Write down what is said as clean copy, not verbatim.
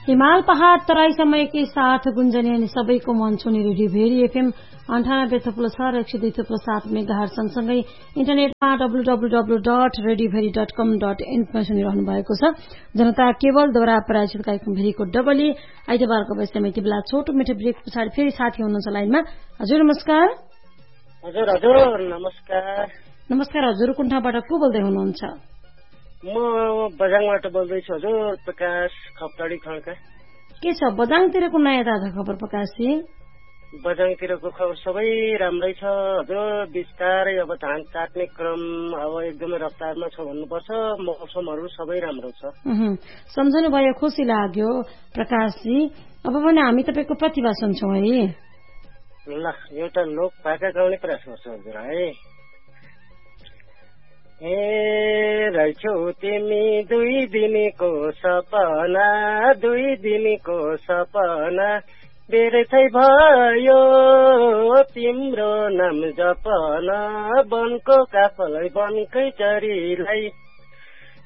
हिमाल पहाड़ तराई समयकै साथ गुन्जने अनि सबैको मन छुने रेडियो भेरी एफएम 98.6 र 102.7 मेगाहर्ज सँगसँगै इन्टरनेटमा www.radioveri.com.in मा सुनिरहनु भएको छ। जनता केवलद्वारा प्रायोजित कार्यक्रम भेरीको डबली आइतबारको समय यति बेला छोटो मिठो ब्रेक पछाडि फेरि साथी हुनुहुन्छ लाइनमा। हजुर नमस्कार। हजुर हजुर नमस्कार। नमस्कार हजुर, कुन ठाउँबाट को बोल्दै हुनुहुन्छ? म बजाङबाट बोल्दैछु हजुर, प्रकाश खप्तडी खड्का। के छ बजाङतिरको नयाँ ताजा खबर प्रकाशजी? बजाङतिरको खबर सबै राम्रै छ हजुर। बिस्तारै अब धान काट्ने क्रम अब एकदमै रफ्तारमा छ भन्नुपर्छ। मौसमहरू सबै राम्रो छ। सम्झनु भयो, खुसी लाग्यो प्रकाशजी। अब भने हामी तपाईँको प्रतिभा सुन्छौँ है। ल एउटा लोक भाका गाउने प्रयास गर्छु हजुर है। रहेछौ तिमी दुई दिनको सपना, दुई दिनको सपना, बेरै भयो तिम्रो नाम जपना, वनको काफलाई वनकै चरीलाई